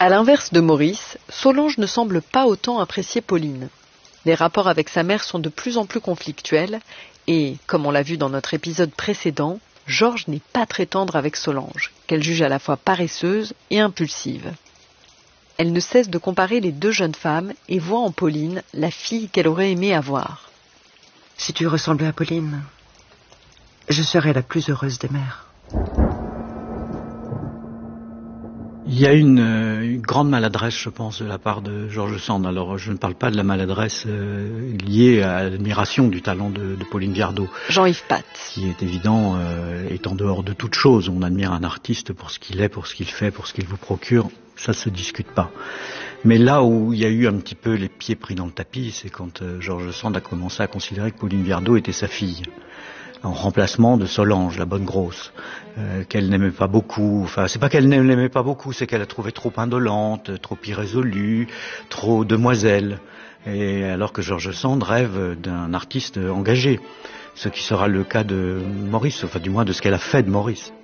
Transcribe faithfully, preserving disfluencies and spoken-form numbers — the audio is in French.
À l'inverse de Maurice, Solange ne semble pas autant apprécier Pauline. Les rapports avec sa mère sont de plus en plus conflictuels et, comme on l'a vu dans notre épisode précédent, Georges n'est pas très tendre avec Solange, qu'elle juge à la fois paresseuse et impulsive. Elle ne cesse de comparer les deux jeunes femmes et voit en Pauline la fille qu'elle aurait aimé avoir. Si tu ressemblais à Pauline, je serais la plus heureuse des mères. Il y a une, une grande maladresse, je pense, de la part de George Sand. Alors, je ne parle pas de la maladresse euh, liée à l'admiration du talent de, de Pauline Viardot. Jean-Yves Path. Qui est évident, euh, est en dehors de toute chose. On admire un artiste pour ce qu'il est, pour ce qu'il fait, pour ce qu'il vous procure. Ça se discute pas. Mais là où il y a eu un petit peu les pieds pris dans le tapis, c'est quand euh, George Sand a commencé à considérer que Pauline Viardot était sa fille, en remplacement de Solange, la bonne grosse, euh, qu'elle n'aimait pas beaucoup. Enfin, c'est pas qu'elle ne l'aimait pas beaucoup, c'est qu'elle a trouvé trop indolente, trop irrésolue, trop demoiselle. Et alors que George Sand rêve d'un artiste engagé, ce qui sera le cas de Maurice, enfin du moins de ce qu'elle a fait de Maurice.